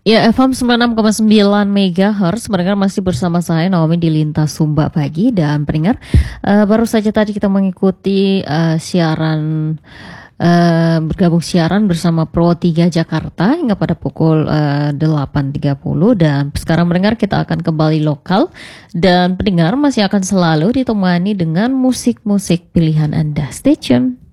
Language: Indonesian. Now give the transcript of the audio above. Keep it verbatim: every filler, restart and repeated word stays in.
Ya, F M sembilan puluh enam koma sembilan megahertz, mendengar masih bersama saya Naomi di Lintas Sumba Pagi. Dan pendengar, eh, baru saja tadi kita mengikuti eh, siaran eh, bergabung siaran bersama Pro tiga Jakarta hingga pada pukul eh, delapan tiga puluh. Dan sekarang mendengar kita akan kembali lokal, dan pendengar masih akan selalu ditemani dengan musik-musik pilihan Anda. Stay tune.